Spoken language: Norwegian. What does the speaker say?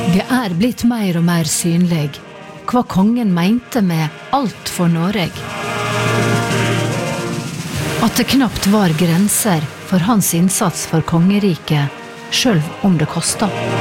Det blitt mer og mer synlig hva kongen mente med alt for Noreg. At det knapt var grenser for hans innsats for kongeriket, selv om det kostet.